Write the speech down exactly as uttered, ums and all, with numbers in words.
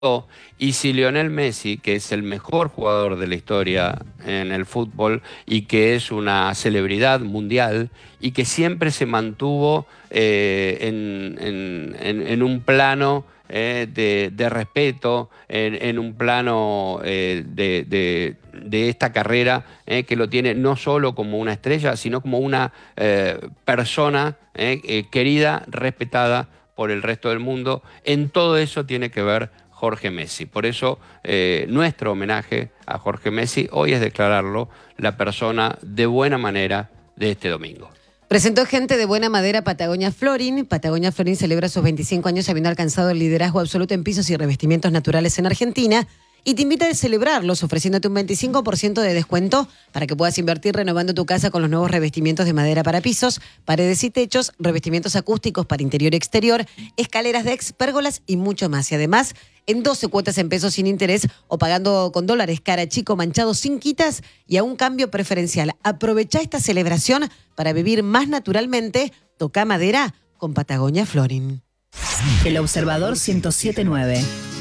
Y si Lionel Messi, que es el mejor jugador de la historia en el fútbol y que es una celebridad mundial y que siempre se mantuvo eh, en, en- en- en un plano eh, de, de respeto, en, en un plano eh, de, de- de esta carrera eh, que lo tiene no solo como una estrella, sino como una eh, persona eh, eh, querida, respetada por el resto del mundo. En todo eso tiene que ver Jorge Messi. Por eso eh, nuestro homenaje a Jorge Messi hoy es declararlo la persona de buena manera de este domingo. Presentó gente de buena madera Patagonia Flooring. Patagonia Flooring celebra sus veinticinco años habiendo alcanzado el liderazgo absoluto en pisos y revestimientos naturales en Argentina. Y te invita a celebrarlos ofreciéndote un veinticinco por ciento de descuento para que puedas invertir renovando tu casa con los nuevos revestimientos de madera para pisos, paredes y techos, revestimientos acústicos para interior y exterior, escaleras de ex, pérgolas y mucho más. Y además, en doce cuotas en pesos sin interés o pagando con dólares cara chico manchado sin quitas y a un cambio preferencial. Aprovecha esta celebración para vivir más naturalmente. Toca madera con Patagonia Flooring. El Observador ciento siete punto nueve.